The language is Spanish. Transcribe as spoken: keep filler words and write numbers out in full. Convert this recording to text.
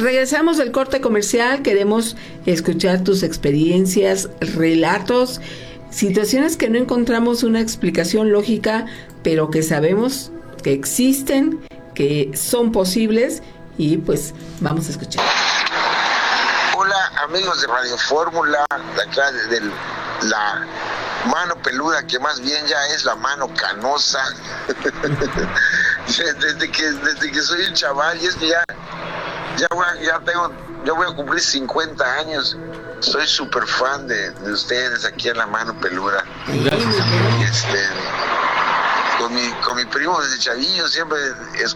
Regresamos del corte comercial, queremos escuchar tus experiencias, relatos, situaciones que no encontramos una explicación lógica, pero que sabemos que existen, que son posibles, y pues vamos a escuchar. Hola amigos de Radio Fórmula, de acá de, de la mano peluda, que más bien ya es la mano canosa. desde que desde que soy un chaval, y es que ya ya voy a, ya tengo yo voy a cumplir cincuenta años. Soy súper fan de, de ustedes aquí en la mano peluda. Y este con mi con mi primo desde chavillo siempre es,